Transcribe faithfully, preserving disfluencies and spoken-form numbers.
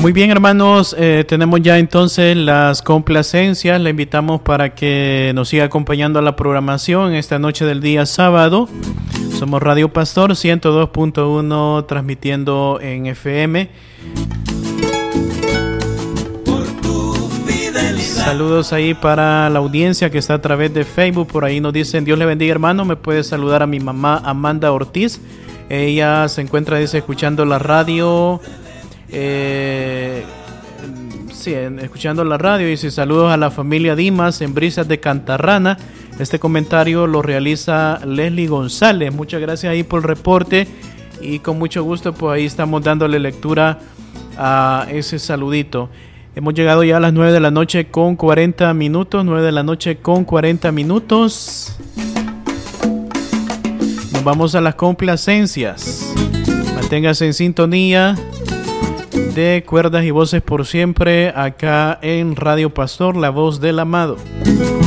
Muy bien, hermanos, eh, tenemos ya entonces las complacencias. Le invitamos para que nos siga acompañando a la programación esta noche del día sábado. Somos Radio Pastor ciento dos punto uno, transmitiendo en F M. Saludos ahí para la audiencia que está a través de Facebook. Por ahí nos dicen: Dios le bendiga, hermano. Me puede saludar a mi mamá Amanda Ortiz. Ella se encuentra, dice, escuchando la radio. Eh, sí, escuchando la radio. Dice: saludos a la familia Dimas en Brisas de Cantarrana. Este comentario lo realiza Leslie González. Muchas gracias ahí por el reporte, y con mucho gusto pues ahí estamos dándole lectura a ese saludito. Hemos llegado ya a las nueve de la noche con cuarenta minutos. nueve de la noche con cuarenta minutos. Nos vamos a las complacencias. Manténgase en sintonía de Cuerdas y Voces por Siempre, acá en Radio Pastor, la voz del amado.